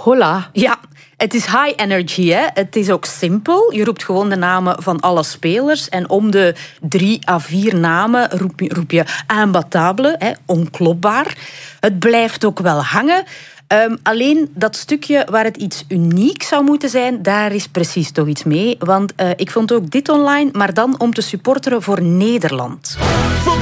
Hola. Ja, het is high energy, hè. Het is ook simpel. Je roept gewoon de namen van alle spelers. En om de 3 à 4 namen roep je imbattable, hè, onklopbaar. Het blijft ook wel hangen. Alleen dat stukje waar het iets uniek zou moeten zijn, daar is precies toch iets mee. Want ik vond ook dit online, maar dan om te supporteren voor Nederland.